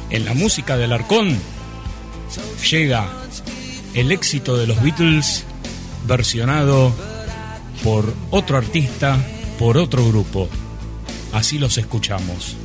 En la música del Arcón llega el éxito de los Beatles versionado por otro artista, por otro grupo. Así los escuchamos.